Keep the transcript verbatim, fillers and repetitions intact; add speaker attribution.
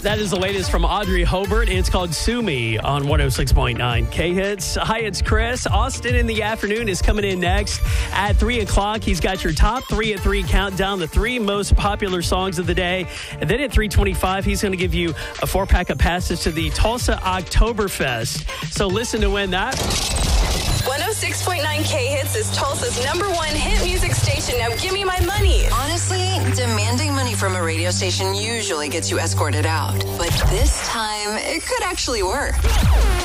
Speaker 1: That is the latest from Audrey Hobart. It's called Sue Me on one oh six point nine K-Hits. Hi, it's Chris. Austin in the afternoon is coming in next at three o'clock. He's got your top three at three countdown, the three most popular songs of the day. And then at three twenty-five, he's going to give you a four-pack of passes to the Tulsa Oktoberfest. So listen to win that.
Speaker 2: one oh six point nine K-Hits is Tulsa's number one hit music station. Now give me my money.
Speaker 3: Honestly, demanding money from a radio station usually gets you escorted out. But this time, it could actually work.